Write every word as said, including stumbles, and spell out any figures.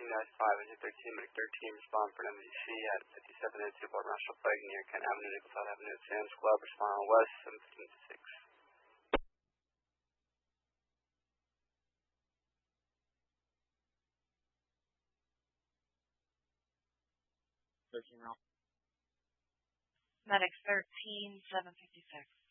thirteen dash five and two thirteen, Medic thirteen, respond for an M V C at fifty-seven oh two Fort Marshall Pike near Kent Avenue, Nicholson Avenue, Sam's Club, respond on west, seven fifteen to six. Medic thirteen, seven fifty-six.